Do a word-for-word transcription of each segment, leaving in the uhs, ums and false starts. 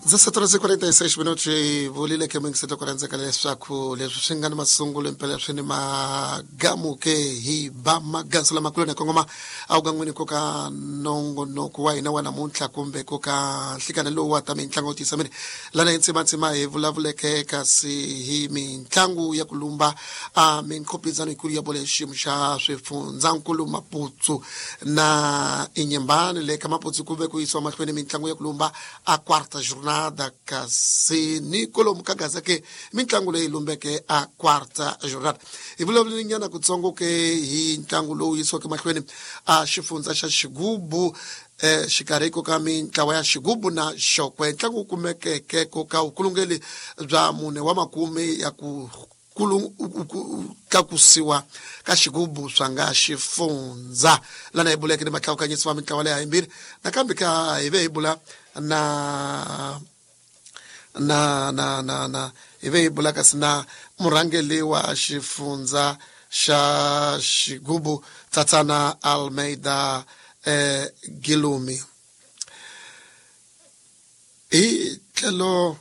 dezessete quarenta e seis minuti volile che mengse to quaranta kale swaku le swingana masungulo impela swini magamu ke hi ba magansala makulone kongoma au gangwini koka nongo no kuwa ina wana munhla kumbe koka hlikana lo wa tami ntlango tisamini lana intsima ntsima e vulavule ke kasi hi mintlangu ya kulumba a minqophizano ikulu ya bole shimsha swifunza nkulu maputsu na inyembane le kama maputsu kube kuiswa mahlweni mintlangu ya kulumba a quarta jornada kasi Nicolo mukagaza ke mintlangu leyi lumbeke a quarta jornada ivulavule nyana kutsongo ke hi ntlangu lowu yiswaka mahlweni a xifunza xa Xigubu eh xikariko ka mintlawa ya Xigubu na Xokwe ntlangu kumekeke koka ukulungeli bya mune wa makume ya ku kakusiwa ka Xigubu swanga xifunza lana ibuleke ni matlawukanyisi wa mintlawa leyi himbiri nakambe ka ive ibula na na na na na ive ibula kasi na murangeli wa xifunza xa Xigubu Tsatsana Almeida eh, Gilumi i tlhelo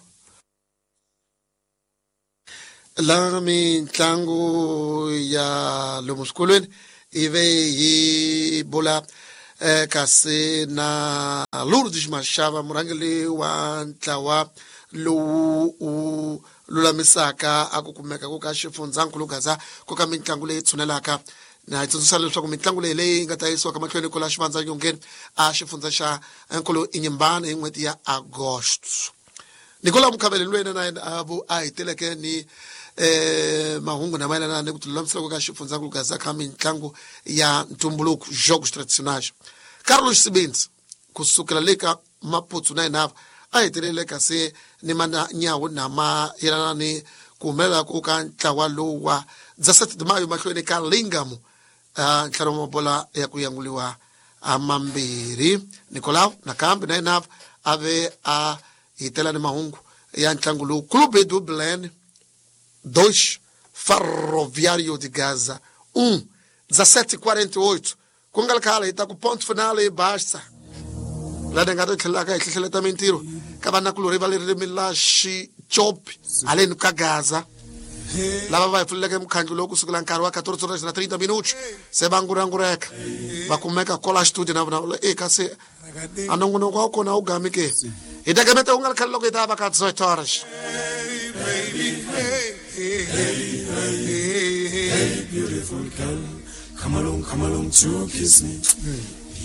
la mitlangu ya lomu swikolweni ive hi bula eh, kasi na Lourdes Mashava murangeli wa ntlawa lowu u lulamisaka aku kumeka ko ka xifundzakulu gaza ko ka mitlangu leyi tshunelaka na itsundzuxa leswaku mitlangu leyi leyi nga ta yisiwa ka mahlweni ko la xivandla nyongeni a xifunza xa nkulu inyembane hi n'hweti ya Agosto Nicola Mukhavele lwena na abu a hiteleke ni eh mahungu na mayelana ni ku tilulamisela ka xifundzakulu gaza ka mitlangu ya ntumbuluko jogos tradicionais Carlos Sibinzi kusukela leka maputsu na inava a hetelele kasi ni mana nyawo na ma yelana ni kumela ko ka ntlawa lowu wa dezessete de maio mahlweni ka Lingamo ntlhanu mobola ya ku yanguliwa amambiri Nicolau nakambe na inava ave a hitela ni mahungu ya ntlangu lowu Clube do Belém dois Ferroviário de Gaza um dezessete e quarenta e oito kungalakhala ita ku ponto finale basta la dengato tlhela ka ihlehleta mintiro ka vana ku rivaleri rimila xi chopi haleni ka Gaza lava va hifuleke mukhandlo loku kusukela nkarhi wa catorze horas na thirty minutos se vangurangureka va kumeka kola studio na vona e kasi anongonoko wa kona u gamike hi tegemeta u nga khali loko hi ta va ka dezessete horas Hey, beautiful girl, come along, come along to kiss me.